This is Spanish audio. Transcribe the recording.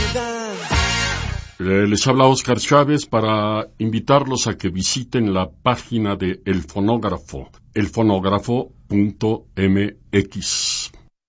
vida. Les habla Óscar Chávez para invitarlos a que visiten la página de El Fonógrafo, elfonógrafo.mx.